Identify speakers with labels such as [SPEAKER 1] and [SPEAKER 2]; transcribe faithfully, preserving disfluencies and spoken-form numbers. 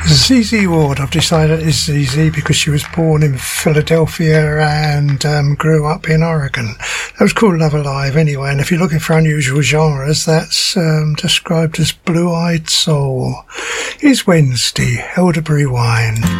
[SPEAKER 1] Z Z Ward, I've decided it's Z Z because she was born in Philadelphia and um, grew up in Oregon. That was called Love Alive anyway, and if you're looking for unusual genres, that's um, described as Blue-Eyed Soul. Here's Wednesday, Elderberry Wine.